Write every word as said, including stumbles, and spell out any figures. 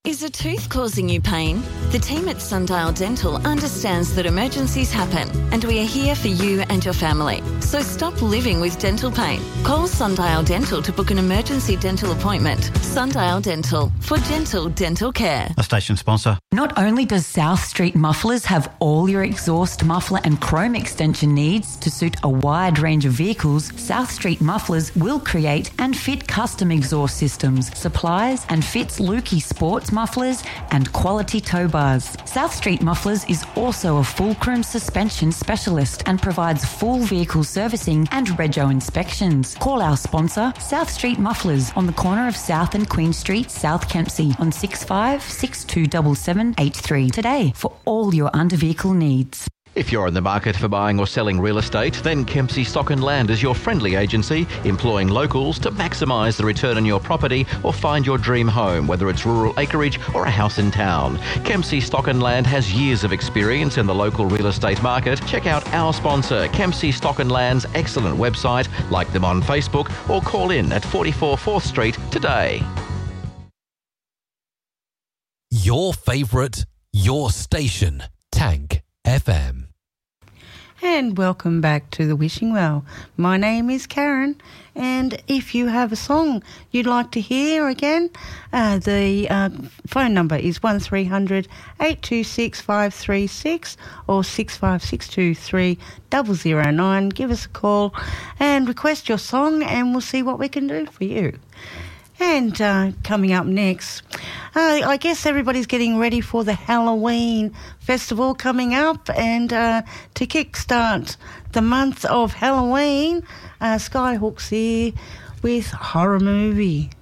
Is a tooth causing you pain? The team at Sundial Dental understands that emergencies happen, and we are here for you and your family. So stop living with dental pain. Call Sundial Dental to book an emergency dental appointment. Sundial Dental, for gentle dental care. A station sponsor. Not only does South Street Mufflers have all your exhaust, muffler and chrome extension needs to suit a wide range of vehicles, South Street Mufflers will create and fit custom exhaust systems, supplies and fits Lukey Sports mufflers and quality tow bars. South Street Mufflers is also a fulcrum suspension specialist and provides full vehicle servicing and rego inspections. Call our sponsor, South Street Mufflers, on the corner of South and Queen Street, South Kempsey, on six five six two seven seven eight three today for all your under vehicle needs. If you're in the market for buying or selling real estate, then Kempsey Stock and Land is your friendly agency, employing locals to maximise the return on your property or find your dream home, whether it's rural acreage or a house in town. Kempsey Stock and Land has years of experience in the local real estate market. Check out our sponsor, Kempsey Stock and Land's excellent website, like them on Facebook, or call in at forty-four fourth Street today. Your favourite, your station, Tank F M. And welcome back to the Wishing Well. My name is Karen, and if you have a song you'd like to hear again, uh, the uh, phone number is one three hundred eight two six five three six or six five six two three zero zero nine. Give us a call and request your song, and we'll see what we can do for you. And uh, coming up next, uh, I guess everybody's getting ready for the Halloween festival coming up, and uh, to kickstart the month of Halloween, uh, Skyhook's here with Horror Movie.